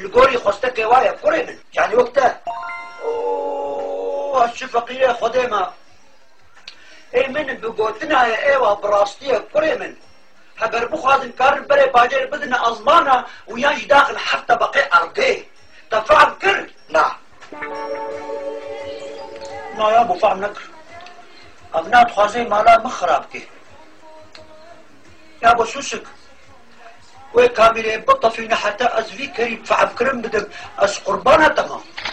تقولي خوستك وايا كوري من يعني وقتها اوه هالشفقية خديمة اي من بقوتنا يا ايوه براستية كوري من هبر بخوازن كار بري باجر بدنا ازمانا وياش داخل حتى بقي ارقيه تفعل كر نعم يا ابو فهم نكر ابنات خوازي مالا مخرابكي يا ابو سوسك وكاملين بطفينا حتى ازفي كريم فعب كرم بدك اس قربانها تمام